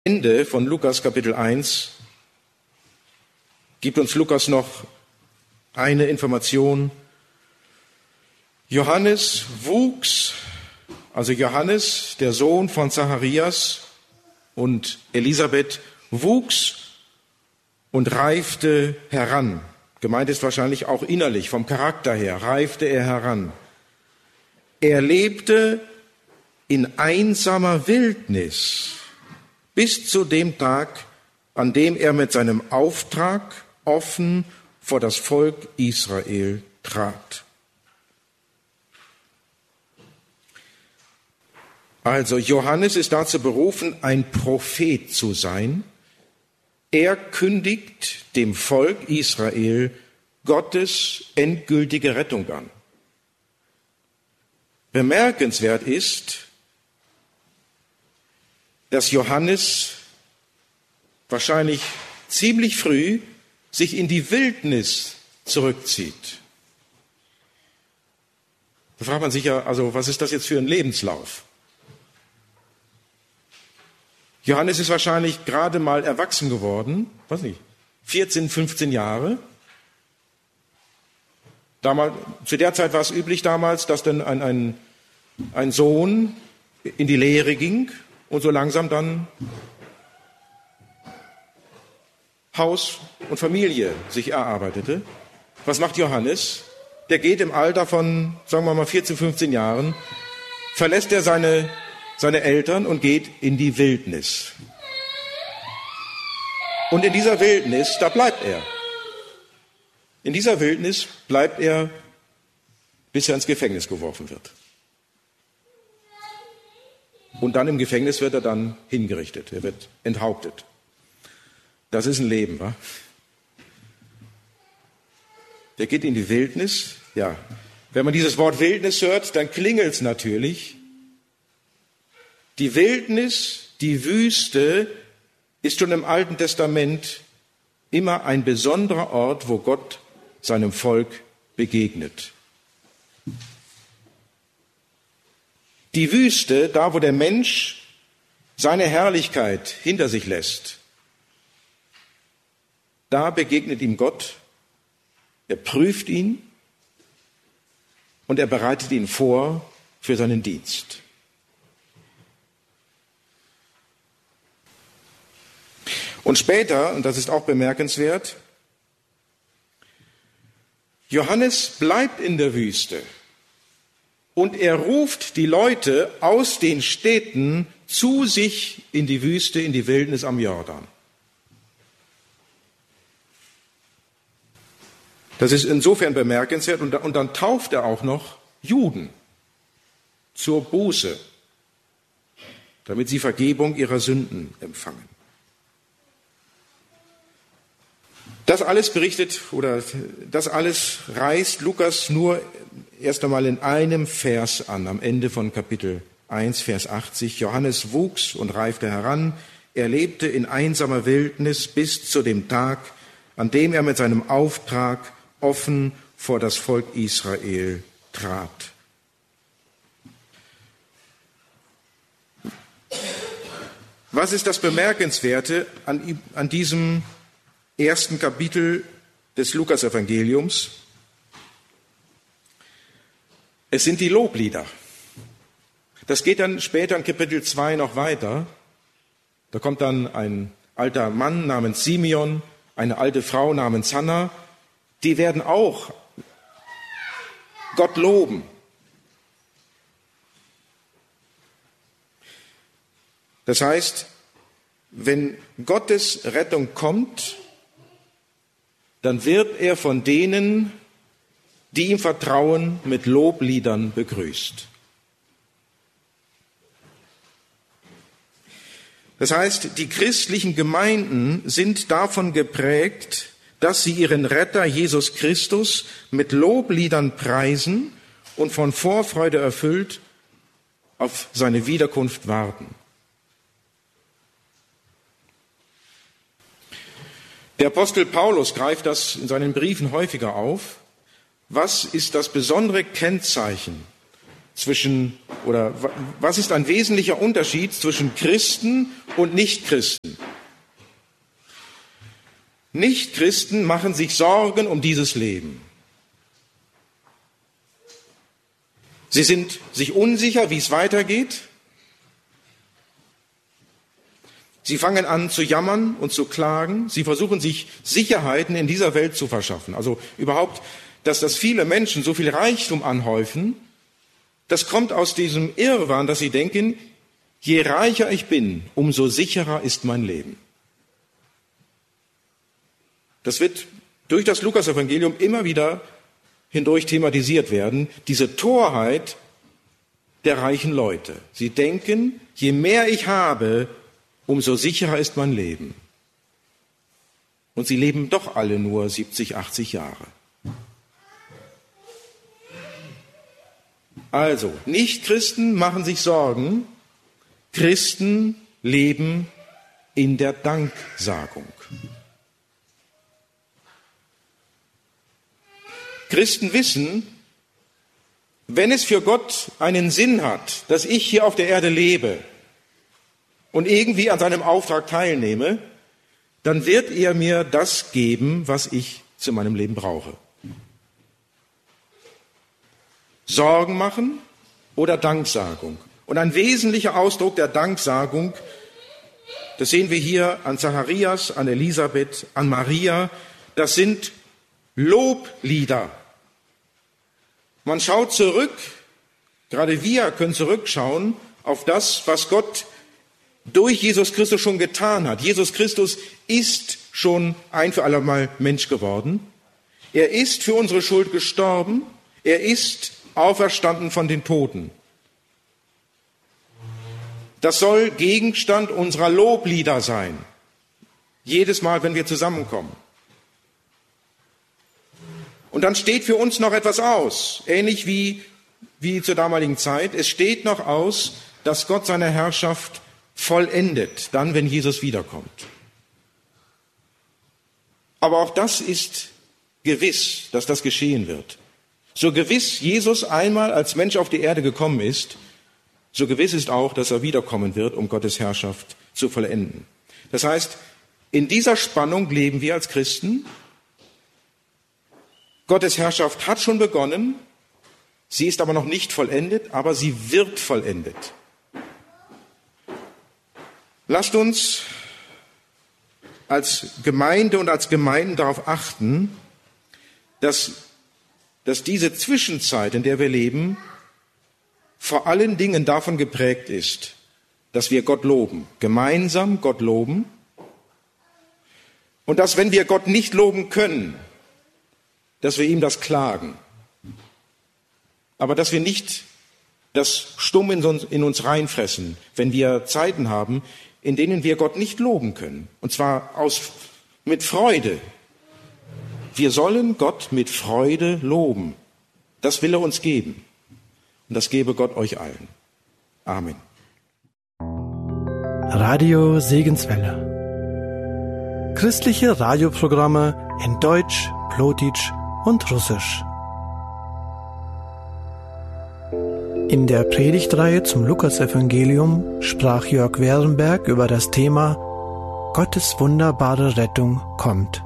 Ende von Lukas Kapitel 1 gibt uns Lukas noch eine Information. Johannes wuchs, also Johannes, der Sohn von Zacharias und Elisabeth, wuchs und reifte heran. Gemeint ist wahrscheinlich auch innerlich, vom Charakter her, reifte er heran. Er lebte in einsamer Wildnis bis zu dem Tag, an dem er mit seinem Auftrag offen vor das Volk Israel trat. Also Johannes ist dazu berufen, ein Prophet zu sein. Er kündigt dem Volk Israel Gottes endgültige Rettung an. Bemerkenswert ist, dass Johannes wahrscheinlich ziemlich früh sich in die Wildnis zurückzieht. Da fragt man sich ja, also was ist das jetzt für ein Lebenslauf? Johannes ist wahrscheinlich gerade mal erwachsen geworden, 14, 15 Jahre. Zu der Zeit war es üblich damals, dass dann ein Sohn in die Lehre ging und so langsam dann Haus und Familie sich erarbeitete. Was macht Johannes? Der geht im Alter von, sagen wir mal, 14, 15 Jahren, verlässt er seine Eltern und geht in die Wildnis. Und in dieser Wildnis, da bleibt er. In dieser Wildnis bleibt er, bis er ins Gefängnis geworfen wird. Und dann im Gefängnis wird er dann hingerichtet. Er wird enthauptet. Das ist ein Leben, wa? Der geht in die Wildnis. Ja, wenn man dieses Wort Wildnis hört, dann klingelt es natürlich. Die Wildnis, die Wüste ist schon im Alten Testament immer ein besonderer Ort, wo Gott seinem Volk begegnet. Die Wüste, da wo der Mensch seine Herrlichkeit hinter sich lässt, da begegnet ihm Gott, er prüft ihn und er bereitet ihn vor für seinen Dienst. Und später, und das ist auch bemerkenswert, Johannes bleibt in der Wüste und er ruft die Leute aus den Städten zu sich in die Wüste, in die Wildnis am Jordan. Das ist insofern bemerkenswert und dann tauft er auch noch Juden zur Buße, damit sie Vergebung ihrer Sünden empfangen. Das alles reißt Lukas nur erst einmal in einem Vers an, am Ende von Kapitel 1, Vers 80. Johannes wuchs und reifte heran. Er lebte in einsamer Wildnis bis zu dem Tag, an dem er mit seinem Auftrag offen vor das Volk Israel trat. Was ist das Bemerkenswerte an diesem ersten Kapitel des Lukas-Evangeliums? Es sind die Loblieder. Das geht dann später in Kapitel 2 noch weiter. Da kommt dann ein alter Mann namens Simeon, eine alte Frau namens Hanna. Die werden auch Gott loben. Das heißt, wenn Gottes Rettung kommt, dann wird er von denen, die ihm vertrauen, mit Lobliedern begrüßt. Das heißt, die christlichen Gemeinden sind davon geprägt, dass sie ihren Retter Jesus Christus mit Lobliedern preisen und von Vorfreude erfüllt auf seine Wiederkunft warten. Der Apostel Paulus greift das in seinen Briefen häufiger auf. Was ist das besondere Kennzeichen was ist ein wesentlicher Unterschied zwischen Christen und Nichtchristen. Nichtchristen machen sich Sorgen um dieses Leben. Sie sind sich unsicher, wie es weitergeht. Sie fangen an zu jammern und zu klagen. Sie versuchen sich Sicherheiten in dieser Welt zu verschaffen. Also überhaupt, dass das viele Menschen so viel Reichtum anhäufen, das kommt aus diesem Irrwahn, dass sie denken, je reicher ich bin, umso sicherer ist mein Leben. Das wird durch das Lukasevangelium immer wieder hindurch thematisiert werden, diese Torheit der reichen Leute. Sie denken, je mehr ich habe, umso sicherer ist mein Leben. Und sie leben doch alle nur 70, 80 Jahre. Also, Nichtchristen machen sich Sorgen, Christen leben in der Danksagung. Christen wissen, wenn es für Gott einen Sinn hat, dass ich hier auf der Erde lebe und irgendwie an seinem Auftrag teilnehme, dann wird er mir das geben, was ich zu meinem Leben brauche. Sorgen machen oder Danksagung. Und ein wesentlicher Ausdruck der Danksagung, das sehen wir hier an Zacharias, an Elisabeth, an Maria, das sind Loblieder. Man schaut zurück, gerade wir können zurückschauen auf das, was Gott durch Jesus Christus schon getan hat. Jesus Christus ist schon ein für allemal Mensch geworden. Er ist für unsere Schuld gestorben. Er ist auferstanden von den Toten. Das soll Gegenstand unserer Loblieder sein. Jedes Mal, wenn wir zusammenkommen. Und dann steht für uns noch etwas aus, ähnlich wie zur damaligen Zeit. Es steht noch aus, dass Gott seine Herrschaft vollendet, dann, wenn Jesus wiederkommt. Aber auch das ist gewiss, dass das geschehen wird. So gewiss Jesus einmal als Mensch auf die Erde gekommen ist, so gewiss ist auch, dass er wiederkommen wird, um Gottes Herrschaft zu vollenden. Das heißt, in dieser Spannung leben wir als Christen. Gottes Herrschaft hat schon begonnen, sie ist aber noch nicht vollendet, aber sie wird vollendet. Lasst uns als Gemeinde und als Gemeinden darauf achten, dass diese Zwischenzeit, in der wir leben, vor allen Dingen davon geprägt ist, dass wir Gott loben, gemeinsam Gott loben, und dass, wenn wir Gott nicht loben können, dass wir ihm das klagen, aber dass wir nicht das stumm in uns reinfressen, wenn wir Zeiten haben, in denen wir Gott nicht loben können, und zwar mit Freude. Wir sollen Gott mit Freude loben. Das will er uns geben. Und das gebe Gott euch allen. Amen. Radio Segenswelle. Christliche Radioprogramme in Deutsch, Plotitsch und Russisch. In der Predigtreihe zum Lukasevangelium sprach Jörg Werenberg über das Thema Gottes wunderbare Rettung kommt.